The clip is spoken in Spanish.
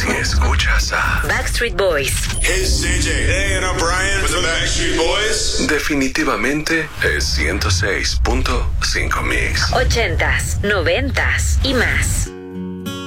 Si escuchas a Backstreet Boys, Hey, it's CJ. Hey, and I'm Brian with the Backstreet Boys. definitivamente es 106.5 Mix. 80s, 90s y más.